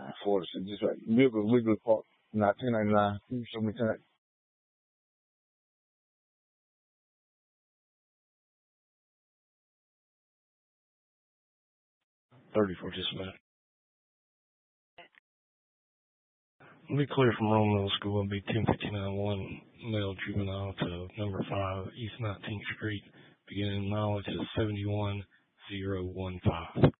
Florida City. Just right. Vehicles legally parked. Not 1099. You show me 10. 34 just a minute. Let me clear from Rome Middle School and be 1059-1 male juvenile to number 5 East 19th Street, beginning knowledge of 71015.